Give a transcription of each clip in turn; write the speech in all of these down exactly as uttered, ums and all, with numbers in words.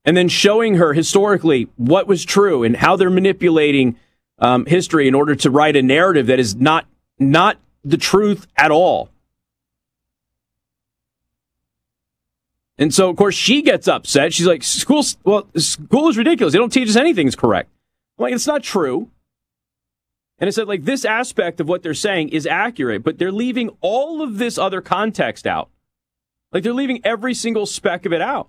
and then showing her historically what was true and how they're manipulating um, history in order to write a narrative that is not not the truth at all. And so, of course, she gets upset. She's like, school, well, school is ridiculous. They don't teach us anything is correct. I'm like, it's not true. And I said, like, this aspect of what they're saying is accurate, but they're leaving all of this other context out. Like, they're leaving every single speck of it out.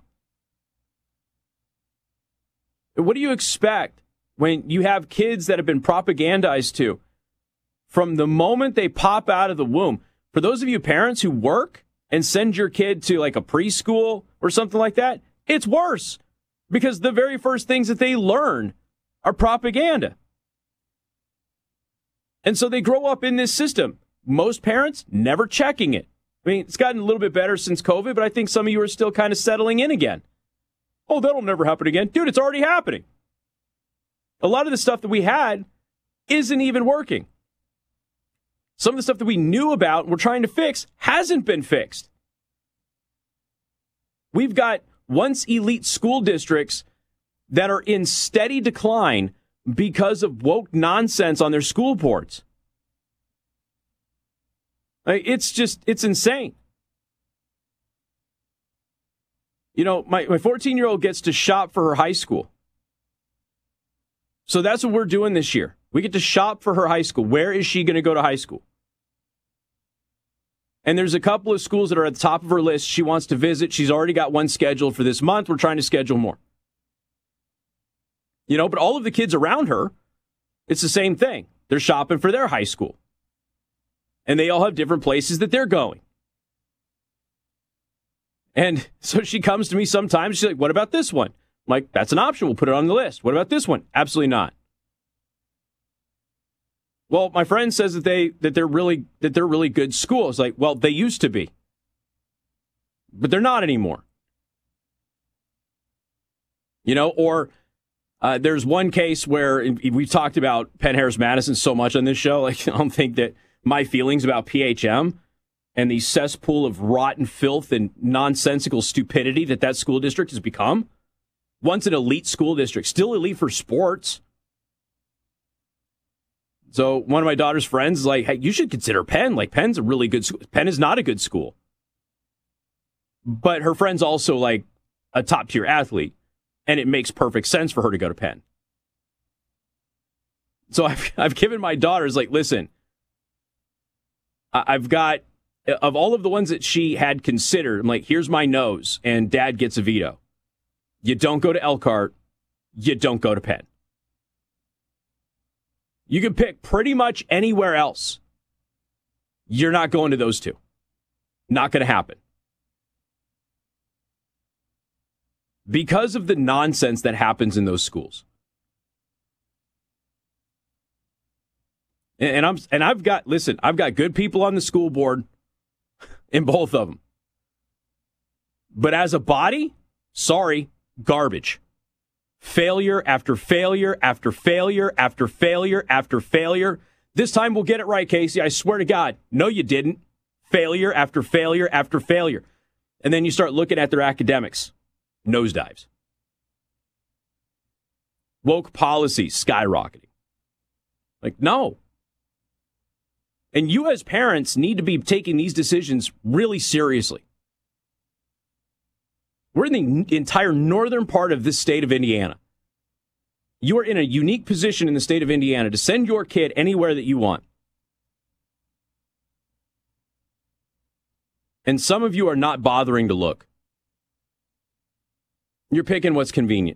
What do you expect when you have kids that have been propagandized to from the moment they pop out of the womb? For those of you parents who work and send your kid to like a preschool or something like that, it's worse because the very first things that they learn are propaganda. And so they grow up in this system. Most parents never checking it. I mean, it's gotten a little bit better since COVID, but I think some of you are still kind of settling in again. Oh, that'll never happen again. Dude, it's already happening. A lot of the stuff that we had isn't even working. Some of the stuff that we knew about and we're trying to fix hasn't been fixed. We've got once elite school districts that are in steady decline because of woke nonsense on their school boards. It's just, it's insane. You know, my, my fourteen-year-old gets to shop for her high school. So that's what we're doing this year. We get to shop for her high school. Where is she going to go to high school? And there's a couple of schools that are at the top of her list she wants to visit. She's already got one scheduled for this month. We're trying to schedule more. You know, but all of the kids around her, it's the same thing. They're shopping for their high school. And they all have different places that they're going. And so she comes to me sometimes. She's like, what about this one? I'm like, that's an option. We'll put it on the list. What about this one? Absolutely not. Well, my friend says that they that they're really that they're really good schools. Like, well, they used to be. But they're not anymore. You know, or uh, there's one case where we've talked about Penn Harris Madison so much on this show. Like, I don't think that my feelings about P H M and the cesspool of rotten filth and nonsensical stupidity that that school district has become. Once an elite school district, still elite for sports. So one of my daughter's friends is like, hey, you should consider Penn. Like, Penn's a really good school. Penn is not a good school. But her friend's also like a top-tier athlete, and it makes perfect sense for her to go to Penn. So I've, I've given my daughters, like, listen, I've got, of all of the ones that she had considered, I'm like, here's my nose, and Dad gets a veto. You don't go to Elkhart. You don't go to Penn. You can pick pretty much anywhere else. You're not going to those two. Not going to happen. Because of the nonsense that happens in those schools. And I'm and I've got, listen, I've got good people on the school board in both of them. But as a body, sorry, garbage. Failure after failure after failure after failure after failure. This time we'll get it right, Casey. I swear to God. No, you didn't. Failure after failure after failure. And then you start looking at their academics. Nosedives. Woke policies skyrocketing. Like, no. And you as parents need to be taking these decisions really seriously. We're in the entire northern part of this state of Indiana. You are in a unique position in the state of Indiana to send your kid anywhere that you want. And some of you are not bothering to look. You're picking what's convenient.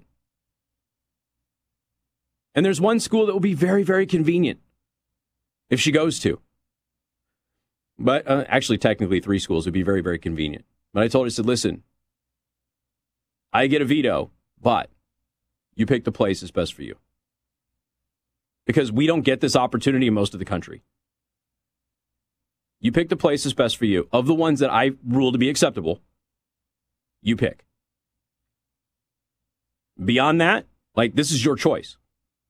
And there's one school that will be very, very convenient if she goes to. But uh, actually, technically, three schools would be very, very convenient. But I told her, I said, listen, I get a veto, but you pick the place that's best for you. Because we don't get this opportunity in most of the country. You pick the place that's best for you. Of the ones that I rule to be acceptable, you pick. Beyond that, like, this is your choice.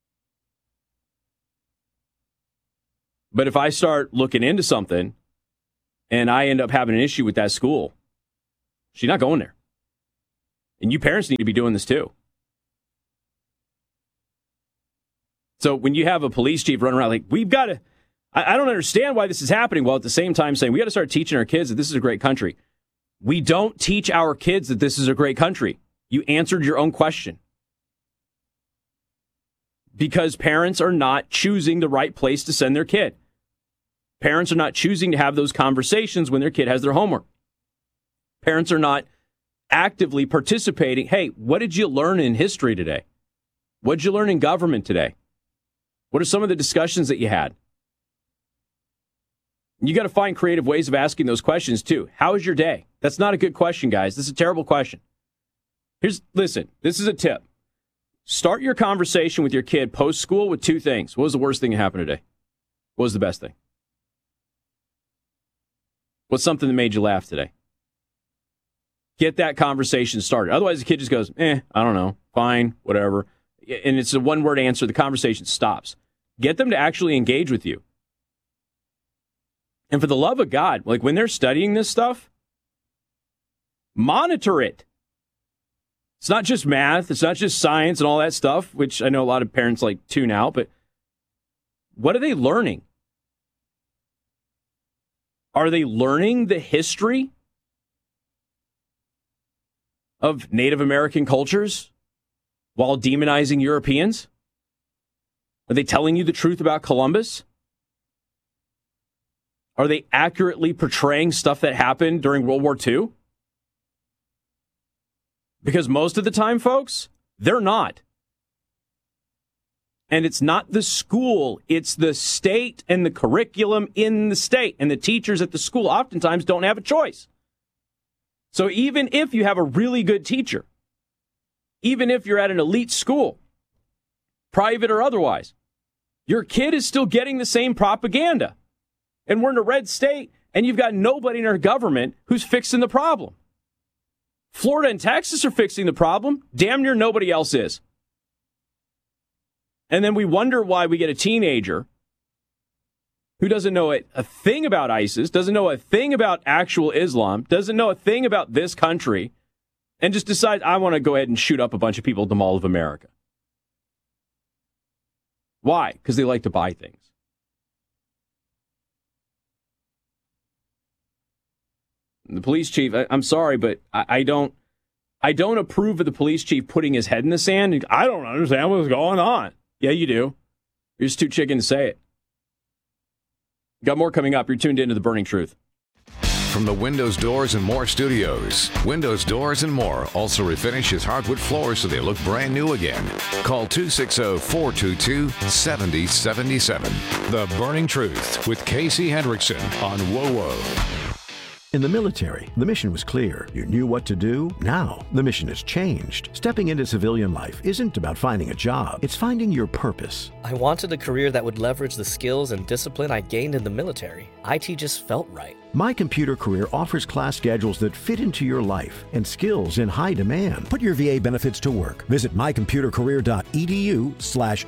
But if I start looking into something and I end up having an issue with that school, she's not going there. And you parents need to be doing this too. So when you have a police chief running around like, we've got to, I, I don't understand why this is happening, while at the same time saying we got to start teaching our kids that this is a great country. We don't teach our kids that this is a great country. You answered your own question. Because parents are not choosing the right place to send their kid. Parents are not choosing to have those conversations when their kid has their homework. Parents are not actively participating. Hey, what did you learn in history today? What did you learn in government today? What are some of the discussions that you had? You got to find creative ways of asking those questions too. How was your day? That's not a good question, guys. This is a terrible question. Here's, listen, this is a tip. Start your conversation with your kid post-school with two things. What was the worst thing that happened today? What was the best thing? What's something that made you laugh today? Get that conversation started. Otherwise, the kid just goes, eh, I don't know, fine, whatever. And it's a one-word answer. The conversation stops. Get them to actually engage with you. And for the love of God, like when they're studying this stuff, monitor it. It's not just math. It's not just science and all that stuff, which I know a lot of parents like tune out, but what are they learning? Are they learning the history of Native American cultures while demonizing Europeans? Are they telling you the truth about Columbus? Are they accurately portraying stuff that happened during World War Two? Because most of the time, folks, they're not. And it's not the school, it's the state and the curriculum in the state. And the teachers at the school oftentimes don't have a choice. So even if you have a really good teacher, even if you're at an elite school, private or otherwise, your kid is still getting the same propaganda. And we're in a red state, and you've got nobody in our government who's fixing the problem. Florida and Texas are fixing the problem. Damn near nobody else is. And then we wonder why we get a teenager who doesn't know a, a thing about ISIS, doesn't know a thing about actual Islam, doesn't know a thing about this country, and just decides, I want to go ahead and shoot up a bunch of people at the Mall of America. Why? Because they like to buy things. The police chief, I, I'm sorry, but I, I don't I don't approve of the police chief putting his head in the sand. And, I don't understand what's going on. Yeah, you do. You're just too chicken to say it. Got more coming up. You're tuned into The Burning Truth. From the Windows, Doors, and More studios, Windows, Doors, and More also refinishes hardwood floors so they look brand new again. Call two six zero, four two two, seven zero seven seven. The Burning Truth with Casey Hendrickson on W O W O. In the military, the mission was clear. You knew what to do. Now, the mission has changed. Stepping into civilian life isn't about finding a job. It's finding your purpose. I wanted a career that would leverage the skills and discipline I gained in the military. I T just felt right. My Computer Career offers class schedules that fit into your life and skills in high demand. Put your V A benefits to work. Visit mycomputercareer.edu slash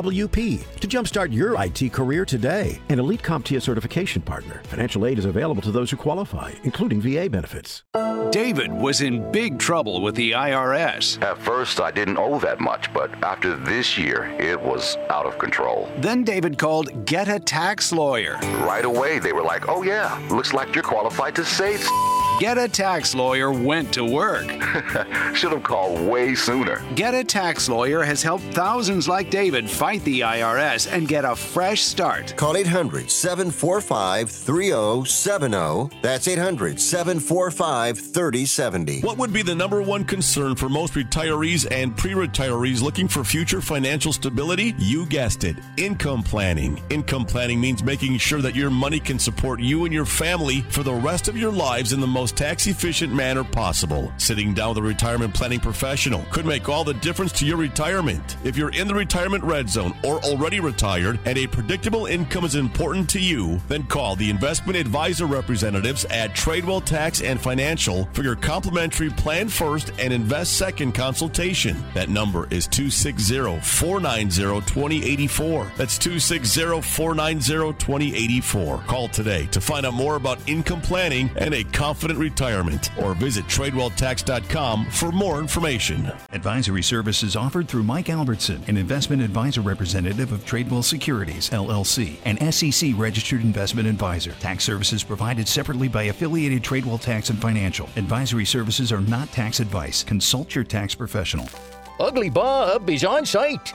CWP to jumpstart your I T career today. An Elite CompTIA certification partner. Financial aid is available to those who qualify, including V A benefits. David was in big trouble with the I R S. At first, I didn't owe that much, but after this year, it was out of control. Then David called Get a Tax Lawyer. Right away, they were like, oh yeah, looks like you're qualified to save. Get a Tax Lawyer went to work. Should have called way sooner. Get a Tax Lawyer has helped thousands like David fight the I R S and get a fresh start. Call eight hundred, seven four five, three zero seven zero. That's eight hundred, seven four five, three zero seven zero. What would be the number one concern for most retirees and pre-retirees looking for future financial stability? You guessed it, income planning. Income planning means making sure that your money can support you and your family for the rest of your lives in the most tax-efficient manner possible. Sitting down with a retirement planning professional could make all the difference to your retirement. If you're in the retirement red zone or already retired and a predictable income is important to you, then call the investment advisor representatives at Tradewell Tax and Financial for your complimentary Plan First and Invest Second consultation. That number is two six zero, four nine zero, two zero eight four. That's two six zero, four nine zero, two zero eight four. Call today to find out more about income planning and a confident Instant Retirement. Or visit tradewell tax dot com for more information. Advisory services offered through Mike Albertson, an investment advisor representative of Tradewell Securities, L L C, an S E C registered investment advisor. Tax services provided separately by affiliated Tradewell Tax and Financial. Advisory services are not tax advice. Consult your tax professional. Ugly Bob is on site.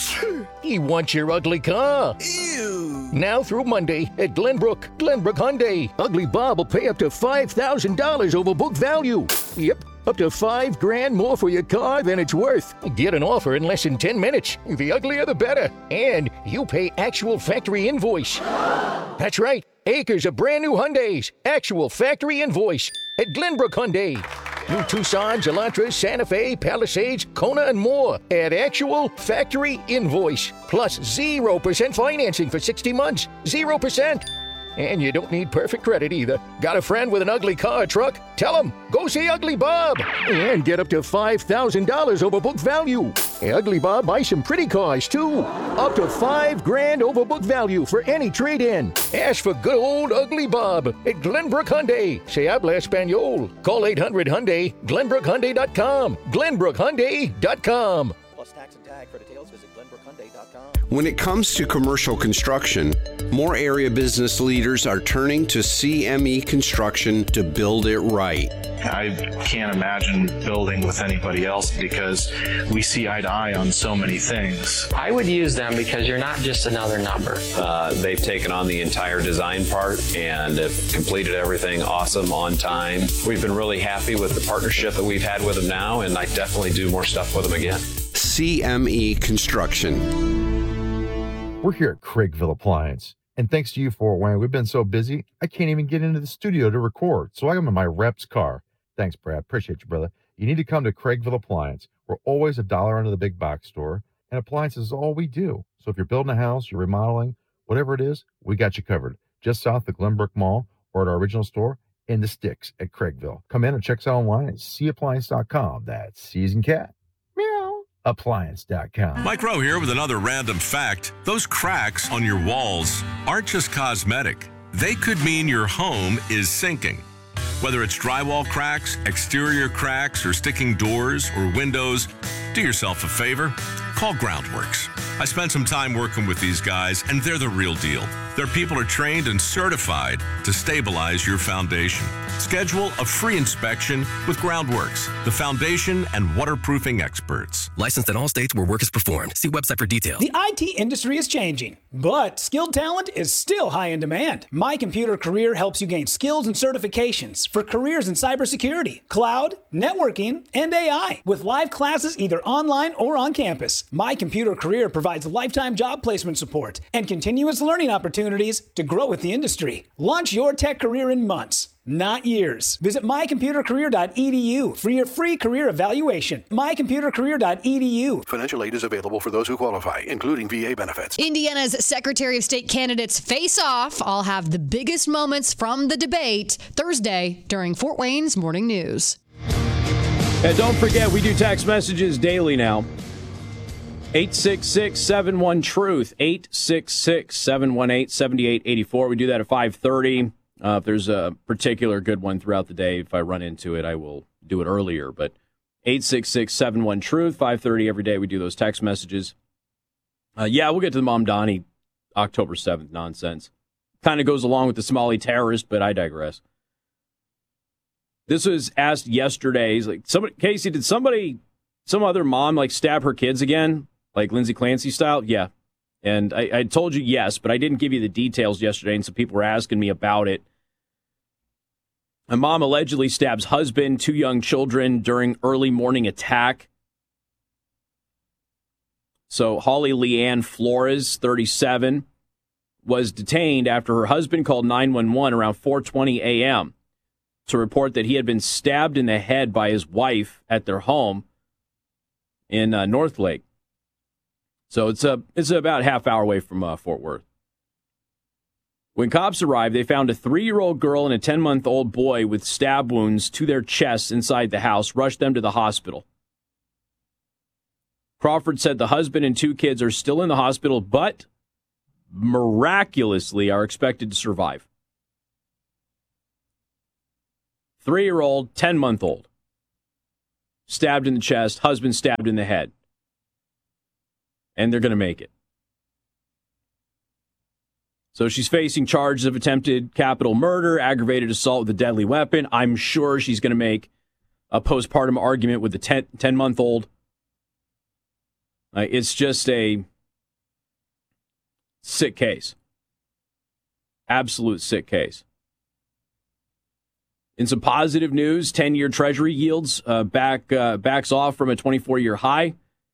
He wants your ugly car. Ew. Now through Monday at Glenbrook, Glenbrook Hyundai. Ugly Bob will pay up to five thousand dollars over book value. Yep, up to five grand more for your car than it's worth. Get an offer in less than ten minutes. The uglier the better. And you pay actual factory invoice. That's right. Acres of brand new Hyundais. Actual factory invoice at Glenbrook Hyundai. New Tucsons, Elantras, Santa Fe, Palisades, Kona, and more at actual factory invoice. Plus zero percent financing for sixty months. zero percent. And you don't need perfect credit either. Got a friend with an ugly car or truck? Tell him, go see Ugly Bob. And get up to five thousand dollars over book value. Ugly Bob buys some pretty cars, too. Up to five grand over book value for any trade-in. Ask for good old Ugly Bob at Glenbrook Hyundai. Se habla Espanol. Call eight hundred Hyundai, glenbrook hyundai dot com. glenbrook hyundai dot com. Plus tax and tag. For details, visit glenbrook hyundai dot com. When it comes to commercial construction, more area business leaders are turning to C M E Construction to build it right. I can't imagine building with anybody else because we see eye to eye on so many things. I would use them because you're not just another number. Uh, they've taken on the entire design part and have completed everything awesome on time. We've been really happy with the partnership that we've had with them now, and I definitely do more stuff with them again. C M E Construction. We're here at Craigville Appliance, and thanks to you, Fort Wayne, we've been so busy, I can't even get into the studio to record, so I'm in my rep's car. Thanks, Brad. Appreciate you, brother. You need to come to Craigville Appliance. We're always a dollar under the big box store, and appliances is all we do. So if you're building a house, you're remodeling, whatever it is, we got you covered. Just south of Glenbrook Mall or at our original store in the sticks at Craigville. Come in and check us out online at c appliance dot com. That's Season Cat. Meow. Appliance dot com. Mike Rowe here with another random fact. Those cracks on your walls aren't just cosmetic. They could mean your home is sinking. Whether it's drywall cracks, exterior cracks, or sticking doors or windows, do yourself a favor. Call Groundworks. I spent some time working with these guys, and they're the real deal. Their people are trained and certified to stabilize your foundation. Schedule a free inspection with Groundworks, the foundation and waterproofing experts. Licensed in all states where work is performed. See website for details. The I T industry is changing, but skilled talent is still high in demand. My Computer Career helps you gain skills and certifications for careers in cybersecurity, cloud, networking, and A I, with live classes either online or on campus. My Computer Career provides lifetime job placement support and continuous learning opportunities to grow with the industry. Launch your tech career in months, not years. Visit my computer career dot e d u for your free career evaluation. my computer career dot e d u. Financial aid is available for those who qualify, including V A benefits. Indiana's Secretary of State candidates face off. I'll have the biggest moments from the debate Thursday during Fort Wayne's Morning News. And don't forget, we do text messages daily now. eight six six, seven one, truth. eight six six, seven one eight, seven eight eight four. We do that at five thirty. Uh, if there's a particular good one throughout the day, if I run into it, I will do it earlier. But eight six six, seven one, truth, five thirty every day. We do those text messages. Uh, yeah, we'll get to the Mom Donnie October seventh nonsense. Kind of goes along with the Somali terrorist, but I digress. This was asked yesterday. He's like, somebody, Casey, did somebody, some other mom, like stab her kids again? Like Lindsay Clancy style? Yeah. And I, I told you yes, but I didn't give you the details yesterday, and some people were asking me about it. A mom allegedly stabs husband, two young children during early morning attack. So Holly Leanne Flores, thirty-seven, was detained after her husband called nine one one around four twenty a.m. to report that he had been stabbed in the head by his wife at their home in uh, North Lake. So it's a it's about a half hour away from uh, Fort Worth. When cops arrived, they found a three-year-old girl and a ten-month-old boy with stab wounds to their chests inside the house, rushed them to the hospital. Crawford said the husband and two kids are still in the hospital, but miraculously are expected to survive. Three-year-old, ten-month-old. Stabbed in the chest, husband stabbed in the head. And they're going to make it. So she's facing charges of attempted capital murder, aggravated assault with a deadly weapon. I'm sure she's going to make a postpartum argument with the ten, ten-month-old. Uh, it's just a sick case. Absolute sick case. In some positive news, ten-year Treasury yields uh, back uh, backs off from a twenty-four-year high.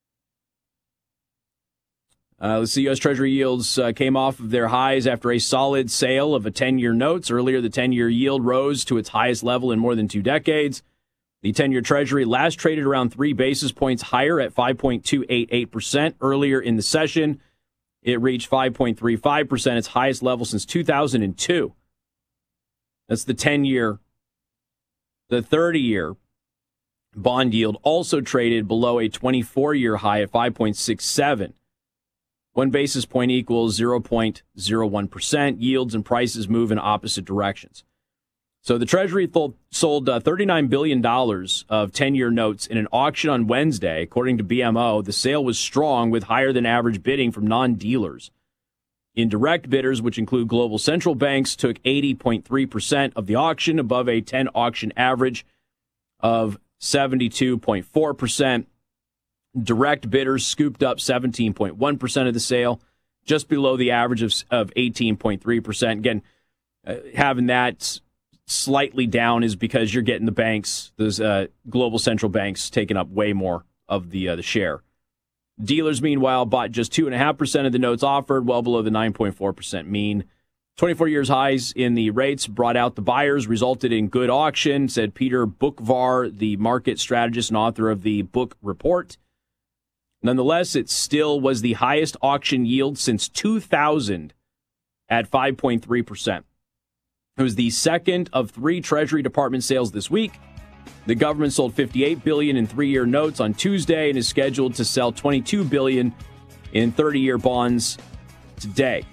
Uh, let's see, U S. Treasury yields uh, came off of their highs after a solid sale of a ten-year notes. Earlier, the ten-year yield rose to its highest level in more than two decades. The ten-year Treasury last traded around three basis points higher at five point two eight eight percent. Earlier in the session, it reached five point three five percent, its highest level since two thousand two. That's the ten-year. The thirty-year bond yield also traded below a twenty-four-year high at five point six seven. One basis point equals zero point zero one percent. Yields and prices move in opposite directions. So the Treasury th- sold uh, thirty-nine billion dollars of ten-year notes in an auction on Wednesday. According to B M O, the sale was strong with higher than average bidding from non-dealers. Indirect bidders, which include global central banks, took eighty point three percent of the auction, above a ten-auction average of seventy-two point four percent. Direct bidders scooped up seventeen point one percent of the sale, just below the average of, of eighteen point three percent. Again, uh, having that slightly down is because you're getting the banks, those uh, global central banks, taking up way more of the uh, the share. Dealers, meanwhile, bought just two point five percent of the notes offered, well below the nine point four percent mean. twenty-four years highs in the rates brought out the buyers, resulted in good auction, said Peter Bukvar, the market strategist and author of the book report. Nonetheless, it still was the highest auction yield since two thousand at five point three percent. It was the second of three Treasury Department sales this week. The government sold fifty-eight billion dollars in three-year notes on Tuesday and is scheduled to sell twenty-two billion dollars in thirty-year bonds today.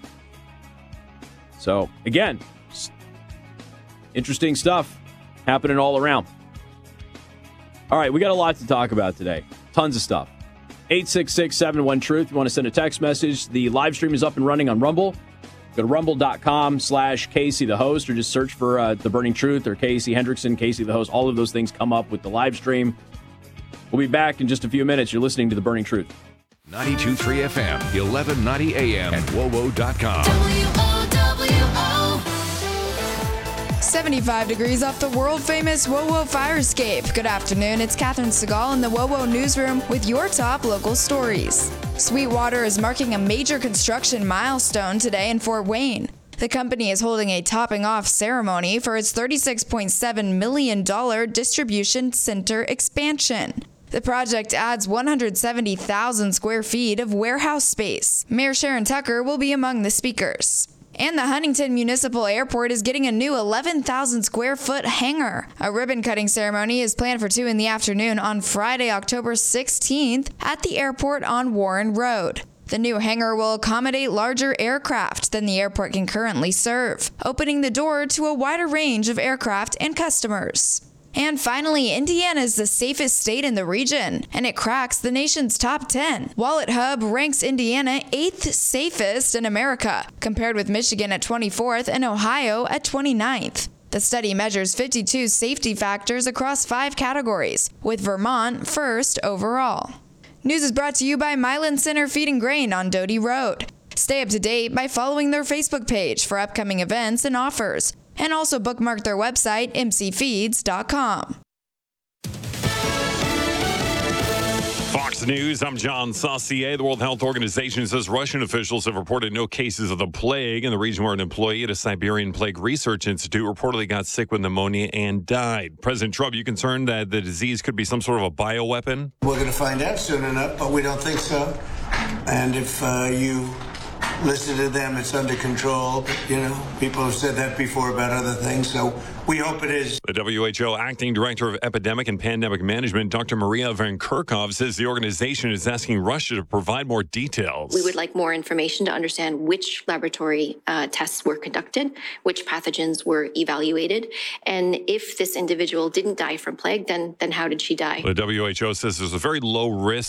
So, again, interesting stuff happening all around. All right, we got a lot to talk about today. Tons of stuff. eight six six, seven one, truth. If you want to send a text message, the live stream is up and running on Rumble. Go to rumble.com slash Casey the host, or just search for uh, The Burning Truth or Casey Hendrickson, Casey the host. All of those things come up with the live stream. We'll be back in just a few minutes. You're listening to The Burning Truth. ninety-two point three F M, eleven ninety A M, and W O W O dot com. W O W O. seventy-five degrees off the world-famous W O W O fire escape. Good afternoon, it's Catherine Segal in the W O W O newsroom with your top local stories. Sweetwater is marking a major construction milestone today in Fort Wayne. The company is holding a topping-off ceremony for its thirty-six point seven million dollars distribution center expansion. The project adds one hundred seventy thousand square feet of warehouse space. Mayor Sharon Tucker will be among the speakers. And the Huntington Municipal Airport is getting a new eleven thousand square foot hangar. A ribbon-cutting ceremony is planned for two in the afternoon on Friday, October sixteenth at the airport on Warren Road. The new hangar will accommodate larger aircraft than the airport can currently serve, opening the door to a wider range of aircraft and customers. And finally, Indiana is the safest state in the region, and it cracks the nation's top ten. Wallet Hub ranks Indiana eighth safest in America, compared with Michigan at twenty-fourth and Ohio at twenty-ninth. The study measures fifty-two safety factors across five categories, with Vermont first overall. News is brought to you by Milan Center Feed and Grain on Doty Road. Stay up to date by following their Facebook page for upcoming events and offers. And also bookmark their website, m c feeds dot com. Fox News, I'm John Saucier. The World Health Organization says Russian officials have reported no cases of the plague in the region where an employee at a Siberian Plague Research Institute reportedly got sick with pneumonia and died. President Trump, you concerned that the disease could be some sort of a bioweapon? We're going to find out soon enough, but we don't think so. And if uh, you listen to them. It's under control. You know, people have said that before about other things, so we hope it is. The W H O Acting Director of Epidemic and Pandemic Management, Doctor Maria Van Kerkhove, says the organization is asking Russia to provide more details. We would like more information to understand which laboratory uh, tests were conducted, which pathogens were evaluated, and if this individual didn't die from plague, then then how did she die? The W H O says there's a very low risk